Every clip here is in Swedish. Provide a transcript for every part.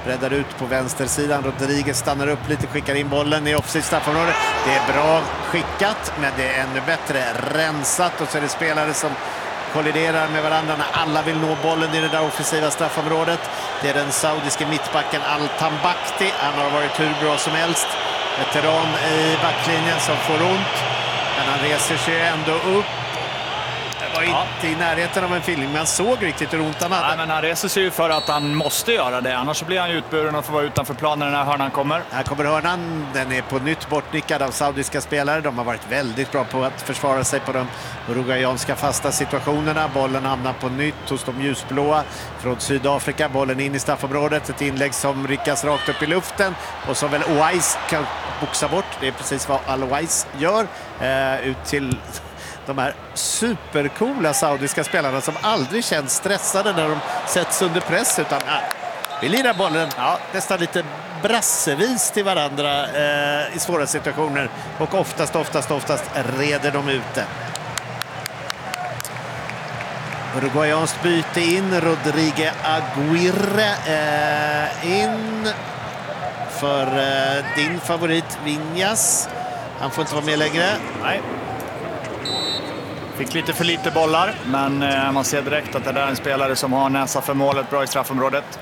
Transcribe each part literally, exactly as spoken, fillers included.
räddar ut på vänstersidan. Rodriguez stannar upp lite, skickar in bollen i offside straffområdet. Det är bra skickat, men det är ännu bättre rensat. Och så är det spelare som kolliderar med varandra när alla vill nå bollen i det där offensiva straffområdet. Det är den saudiske mittbacken Al-Tambakti. Han har varit hur bra som helst. Veteran i backlinjen som får ont. Men han reser sig ändå upp. Det var ja. inte i närheten av en film, men han såg riktigt hur ont han hade. Nej, men han reser sig ju för att han måste göra det. Annars så blir han utburen och får vara utanför planen när hörnan kommer. Här kommer hörnan. Den är på nytt bortnickad av saudiska spelare. De har varit väldigt bra på att försvara sig på de uruguayanska fasta situationerna. Bollen hamnar på nytt hos de ljusblåa från Sydafrika. Bollen in i straffområdet. Ett inlägg som rickas rakt upp i luften. Och som väl Owais kan boxa bort. Det är precis vad Al-Owais gör. Eh, ut till de här supercoola saudiska spelarna som aldrig känns stressade när de sätts under press, utan äh, vi lirar bollen ja, nästan lite brassevis till varandra eh, i svåra situationer, och oftast, oftast, oftast reder de ut det. Uruguayanskt byte in, Rodrigue Aguirre eh, in för eh, din favorit Viñas. Han får inte vara med längre. Nej. Fick lite för lite bollar, men eh, man ser direkt att det där är en spelare som har näsa för målet bra i straffområdet.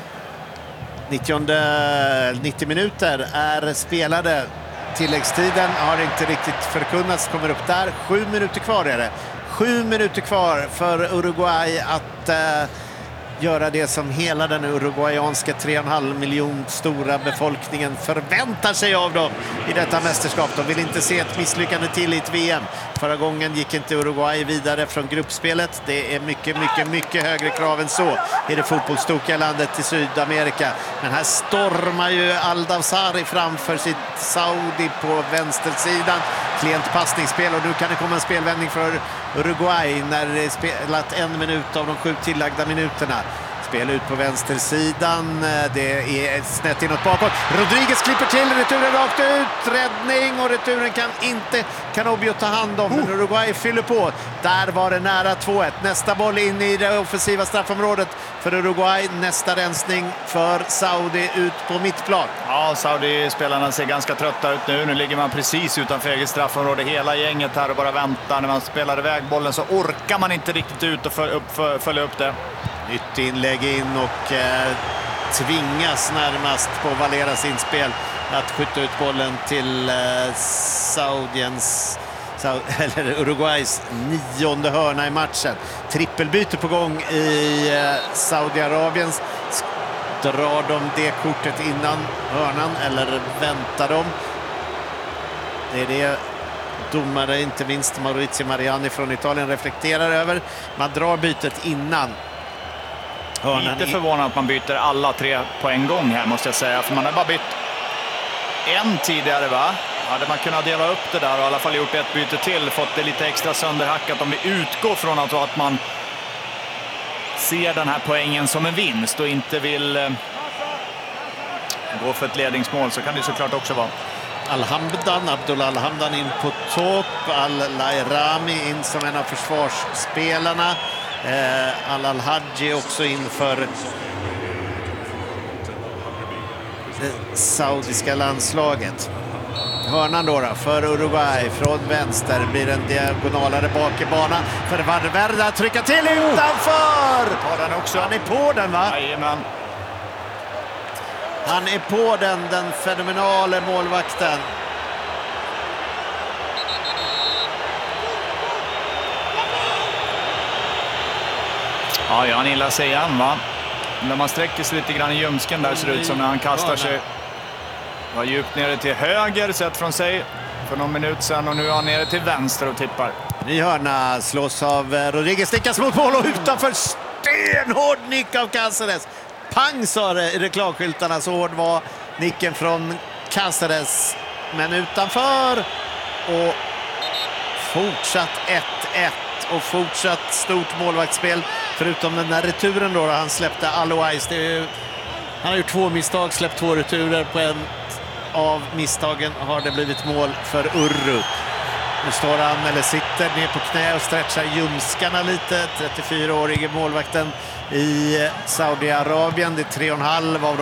nittio minuter är spelade. Tilläggstiden har inte riktigt förkunnats, kommer upp där. Sju minuter kvar är det. Sju minuter kvar för Uruguay att eh, göra det som hela den uruguayanska tre och en halv miljon stora befolkningen förväntar sig av dem i detta mästerskap. De vill inte se ett misslyckande till i ett V M. Förra gången gick inte Uruguay vidare från gruppspelet. Det är mycket, mycket, mycket högre krav än så i det fotbollstokiga landet i Sydamerika. Men här stormar ju Aldavsari framför sitt Saudi på vänstersidan. Klent passningsspel, och nu kan det komma en spelvändning för Uruguay när det är spelat en minut av de sju tillagda minuterna. Spel ut på vänstersidan. Det är snett inåt bakåt. Rodriguez klipper till, returen rakt ut. Räddning, och returen kan inte Canobio ta hand om. Men Uruguay fyller på. Där var det nära två ett. Nästa boll in i det offensiva straffområdet för Uruguay. Nästa rensning för Saudi ut på mittplan. Ja, Saudi-spelarna ser ganska trötta ut nu. Nu ligger man precis utanför eget straffområde. Hela gänget här och bara väntar. När man spelar iväg bollen så orkar man inte riktigt ut och följa upp, följa upp det. Nytt inlägg in, och eh, tvingas närmast på Valeras inspel att skjuta ut bollen till eh, Saudiens, eller Uruguays nionde hörna i matchen. Trippelbyte på gång i eh, Saudiarabien. Drar de det kortet innan hörnan, eller väntar de? Det är det domare, inte minst Maurizio Mariani från Italien, reflekterar över. Man drar bytet innan. Hörnan. Lite förvånad att man byter alla tre på en gång här, måste jag säga. För man har bara bytt en tidigare, va? Hade man kunnat dela upp det där och i alla fall gjort ett byte till, fått det lite extra sönderhackat, om vi utgår från att, att man ser den här poängen som en vinst och inte vill eh, gå för ett ledningsmål, så kan det såklart också vara. Al-Hamdan, Abdullah Al-Hamdan in på topp. Al-Lairami in som en av försvarsspelarna. Eh, Al-Al-Hajji också inför det saudiska landslaget. Hörnan då, då för Uruguay från vänster, blir en diagonalare bak i banan för Valverde att trycka till utanför. Tar den också. Han är på den, va? Jajamän. Han är på den, den fenomenala målvakten. Ja, ja, han gillar sig igen, va? När man sträcker sig lite grann i ljumsken där ser det ut som när han kastar sig. Var djupt nere till höger sett från sig för någon minut sedan, och nu är han nere till vänster och tippar. Ny hörna slås av Rodriguez, stickas mot mål och utanför, stenhård nick av Cáceres. Pang, sa det i reklamskyltarna, så hård var nicken från Cáceres. Men utanför, och fortsatt ett ett och fortsatt stort målvaktsspel. Förutom den där returen då, då han släppte Al-Owais. Det är ju, han har gjort två misstag, släppt två returer. På en av misstagen har det blivit mål för Urru. Nu står han, eller sitter ner på knä och stretchar ljumskarna lite. trettiofyraårige målvakten i Saudiarabien. Det är tre och en halv av